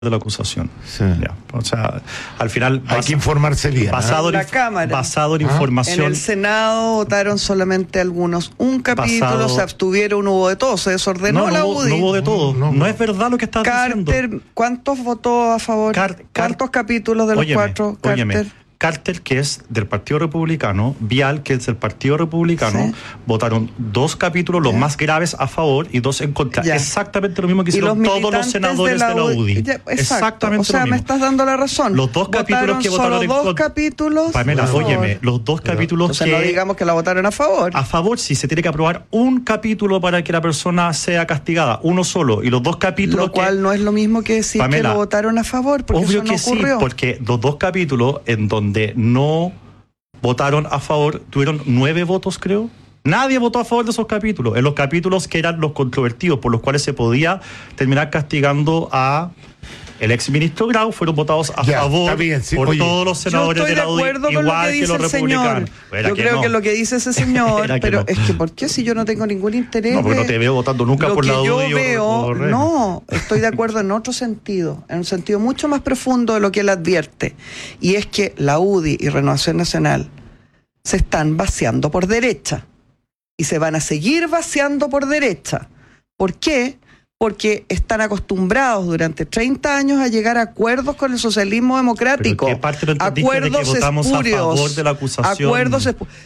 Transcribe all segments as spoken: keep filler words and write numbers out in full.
de la acusación. Sí. Ya, o sea, al final hay que informarse bien. Basado, ¿eh? en, la Cámara. basado en ¿Ah? información. En el Senado votaron solamente algunos. Un capítulo, Pasado... se abstuvieron, hubo de todo, se desordenó no, la no, U D I. No hubo de todo. No, no, no es verdad lo que estás Carter, diciendo. ¿cuántos votó a favor? Car Car ¿Cuántos capítulos de los óyeme, cuatro? óyeme. Carter. Carter, que es del Partido Republicano, Vial, que es del Partido Republicano, sí. votaron dos capítulos, los ya. más graves, a favor y dos en contra. Ya. Exactamente lo mismo que hicieron los todos los senadores de la, de la U D I. Ya, exactamente o sea, lo mismo. Me estás dando la razón. Los dos votaron capítulos que votaron solo en dos contra. capítulos. Pamela, óyeme, los dos Pero, capítulos entonces que... no digamos que la votaron a favor. A favor, sí, se tiene que aprobar un capítulo para que la persona sea castigada, uno solo, y los dos capítulos Lo cual que... no es lo mismo que decir Pamela, que lo votaron a favor, porque obvio eso no que ocurrió. Sí, porque los dos capítulos en donde no votaron a favor, tuvieron nueve votos, creo. Nadie votó a favor de esos capítulos. En los capítulos que eran los controvertidos, por los cuales se podía terminar castigando a el exministro Grau, fueron votados a ya, favor bien, sí. por Oye, todos los senadores de la U D I, igual que, que los republicanos. Yo que creo no. que lo que dice ese señor, pero no. es que ¿por qué si yo no tengo ningún interés? No, porque no te veo votando nunca lo por la U D I. Lo que yo veo, o, o no, estoy de acuerdo en otro sentido, en un sentido mucho más profundo de lo que él advierte, y es que la U D I y Renovación Nacional se están vaciando por derecha y se van a seguir vaciando por derecha. ¿Por qué? Porque están acostumbrados durante treinta años a llegar a acuerdos con el socialismo democrático. ¿Pero qué parte no acuerdos de que votamos espurios, a favor de la acusación? Acuerdos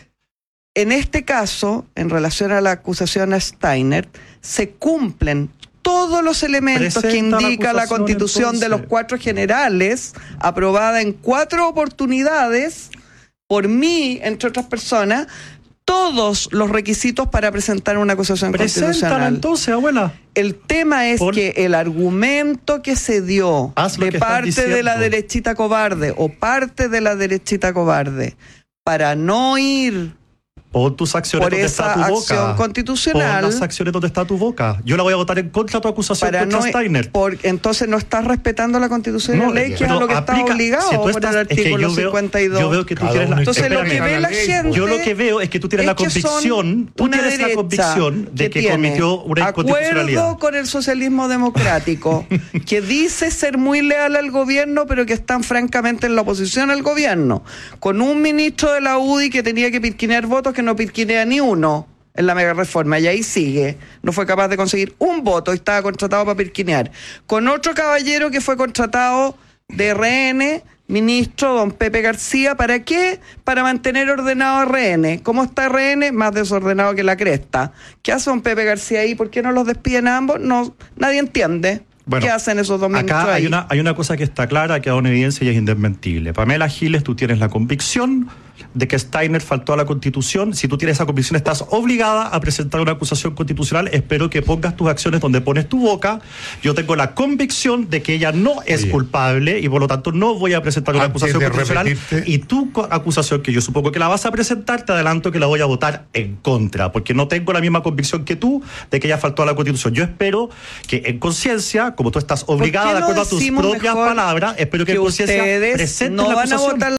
en este caso, en relación a la acusación a Steiner, se cumplen todos los elementos Presenta que indica la, la Constitución entonces. de los cuatro generales, aprobada en cuatro oportunidades por mí, entre otras personas, todos los requisitos para presentar una acusación Preséntala constitucional. Entonces, abuela. El tema es por... que el argumento que se dio de parte de la derechita cobarde o parte de la derechita cobarde para no ir Pon tus acciones por donde esa está tu boca. acción constitucional. Pon las acciones donde está tu boca. Yo la voy a votar en contra de tu acusación para contra no, Steiner. Por, entonces no estás respetando la Constitución no, y la ley, que es lo que aplica, está obligado si por estás, el artículo es que yo veo, cincuenta y dos. Yo veo que tú tienes la, entonces espérame, lo que ve la gente. Yo lo que veo es que tú tienes la convicción, tú tienes la convicción de que, que cometió una inconstitucionalidad. Acuerdo con el socialismo democrático, que dice ser muy leal al gobierno, pero que están francamente en la oposición al gobierno. Con un ministro de la U D I que tenía que pirquinear votos que no pirquinea ni uno en la mega reforma, y ahí sigue, no fue capaz de conseguir un voto y estaba contratado para pirquinear, con otro caballero que fue contratado de R N, ministro don Pepe García. ¿Para qué? Para mantener ordenado R N. ¿Cómo está R N? Más desordenado que la cresta. ¿Qué hace don Pepe García ahí? ¿Por qué no los despiden a ambos? No, nadie entiende. Bueno, ¿qué hacen esos dos ministros acá hay ahí? una, hay una cosa que está clara, que da una evidencia y es indesmentible. Pamela Giles, tú tienes la convicción de que Steiner faltó a la Constitución. Si tú tienes esa convicción, estás obligada a presentar una acusación constitucional. Espero que pongas tus acciones donde pones tu boca. Yo tengo la convicción de que ella no es Oye. culpable y por lo tanto no voy a presentar una Antes acusación constitucional. Repetirte. Y tu acusación, que yo supongo que la vas a presentar, te adelanto que la voy a votar en contra, porque no tengo la misma convicción que tú de que ella faltó a la Constitución. Yo espero que en conciencia, como tú estás obligada de acuerdo a tus propias palabras, espero que, que en conciencia presente no la van acusación. A votar